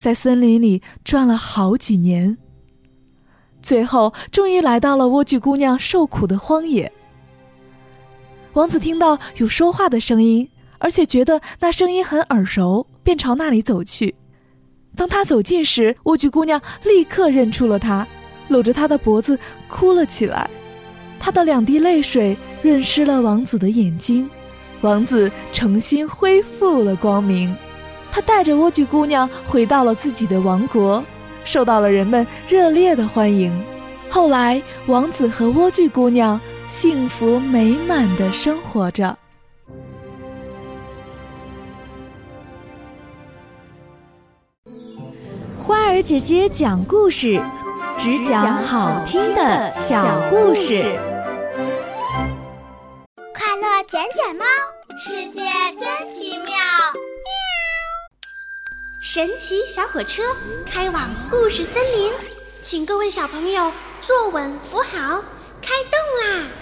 在森林里转了好几年，最后终于来到了莴苣姑娘受苦的荒野。王子听到有说话的声音，而且觉得那声音很耳熟，便朝那里走去。当他走近时，莴苣姑娘立刻认出了他，搂着他的脖子哭了起来。她的2滴泪水润湿了王子的眼睛，王子重新恢复了光明。他带着莴苣姑娘回到了自己的王国，受到了人们热烈的欢迎。后来，王子和莴苣姑娘幸福美满地生活着。 花儿姐姐讲故事，只讲好听的小故事。 快乐捡捡猫，世界真奇妙。神奇小火车开往故事森林，请各位小朋友坐稳扶好，开动啦！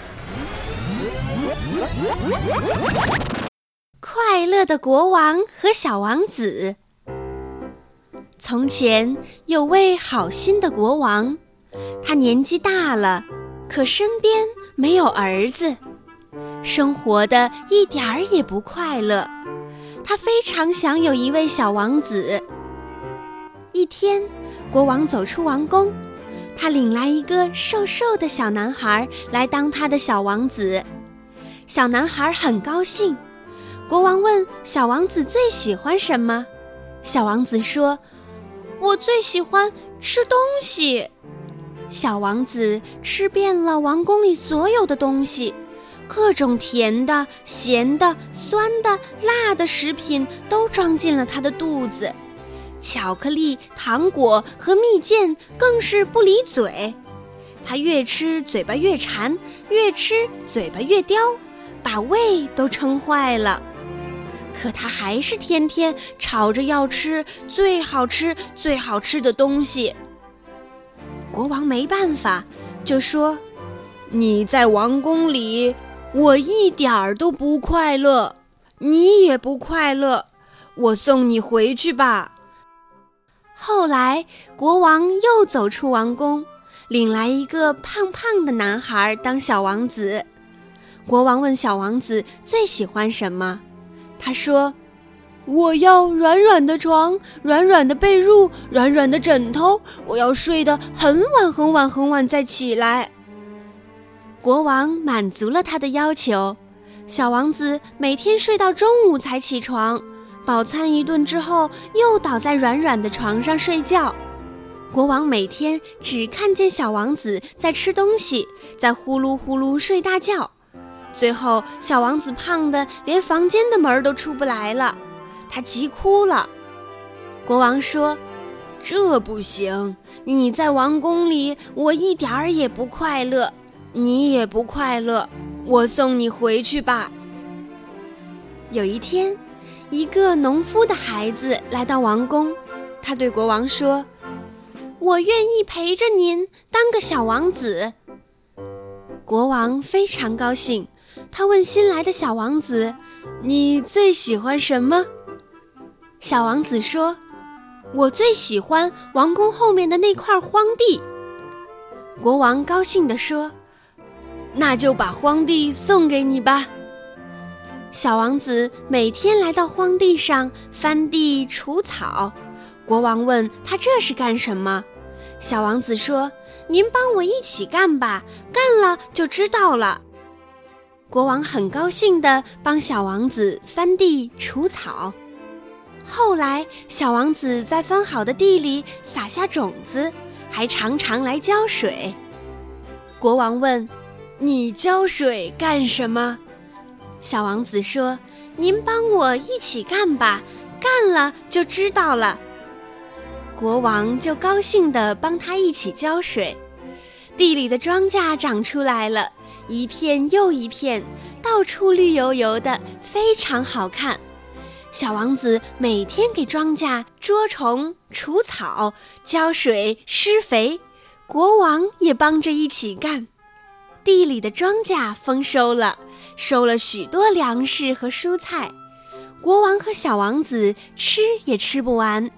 快乐的国王和小王子。从前有位好心的国王，他年纪大了，可身边没有儿子，生活的一点儿也不快乐。他非常想有一位小王子。一天，国王走出王宫，他领来一个瘦瘦的小男孩来当他的小王子。小男孩很高兴。国王问小王子最喜欢什么？小王子说：我最喜欢吃东西。小王子吃遍了王宫里所有的东西，各种甜的、咸的、酸的、辣的食品都装进了他的肚子，巧克力、糖果和蜜饯更是不离嘴。他越吃嘴巴越馋，越吃嘴巴越刁，把胃都撑坏了。可他还是天天吵着要吃最好吃、最好吃的东西。国王没办法，就说：你在王宫里，我一点儿都不快乐，你也不快乐，我送你回去吧。后来，国王又走出王宫，领来一个胖胖的男孩当小王子。国王问小王子最喜欢什么？他说：我要软软的床，软软的被褥，软软的枕头，我要睡得很晚很晚很晚再起来。国王满足了他的要求，小王子每天睡到中午才起床，饱餐一顿之后又倒在软软的床上睡觉。国王每天只看见小王子在吃东西，在呼噜呼噜睡大觉。最后，小王子胖得连房间的门都出不来了，他急哭了。国王说：这不行，你在王宫里，我一点儿也不快乐，你也不快乐，我送你回去吧。有一天，一个农夫的孩子来到王宫，他对国王说：我愿意陪着您当个小王子。国王非常高兴，他问新来的小王子：你最喜欢什么？小王子说：我最喜欢王宫后面的那块荒地。国王高兴地说：那就把荒地送给你吧。小王子每天来到荒地上翻地除草。国王问他这是干什么？小王子说：您帮我一起干吧，干了就知道了。国王很高兴地帮小王子翻地除草。后来，小王子在翻好的地里撒下种子，还常常来浇水。国王问：你浇水干什么？小王子说：您帮我一起干吧，干了就知道了。国王就高兴地帮他一起浇水，地里的庄稼长出来了，一片又一片，到处绿油油的，非常好看。小王子每天给庄稼捉虫、除草、浇水、施肥，国王也帮着一起干。地里的庄稼丰收了，收了许多粮食和蔬菜，国王和小王子吃也吃不完。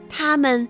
他们